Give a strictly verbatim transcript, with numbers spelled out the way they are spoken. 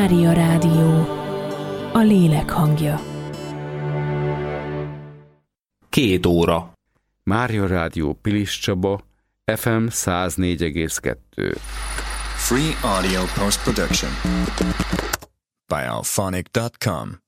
Mária Rádió, a lélek hangja. Két óra. Mária Rádió Pilis Csaba, ef em száz négy egész kettő. Free audio post-production by alphonic dot com.